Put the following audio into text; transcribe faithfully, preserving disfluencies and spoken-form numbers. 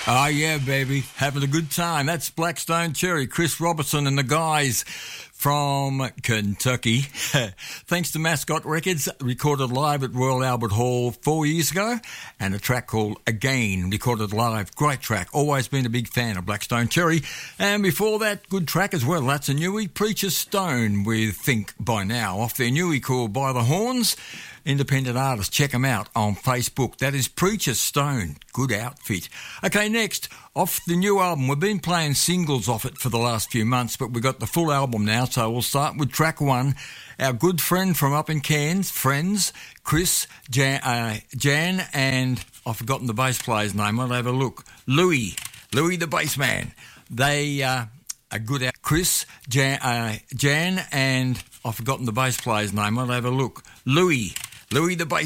Oh, yeah, baby. Having a good time. That's Blackstone Cherry, Chris Robertson and the guys from Kentucky. Thanks to Mascot Records, recorded live at Royal Albert Hall four years ago, and a track called Again, recorded live. Great track. Always been a big fan of Blackstone Cherry. And before that, good track as well. That's a newie, Preacher Stone with Think By Now, off their newie called By the Horns. Independent artists, check them out on Facebook. That is Preacher Stone. Good outfit. Okay, next, off the new album. We've been playing singles off it for the last few months, but we've got the full album now, so we'll start with track one. Our good friend from up in Cairns, friends, Chris, Jan, uh, Jan and I've forgotten the bass player's name. I'll have a look. Louis, Louis the bass man. They uh, are good out. Chris, Jan, uh, Jan and I've forgotten the bass player's name. I'll have a look. Louis. Louis the bass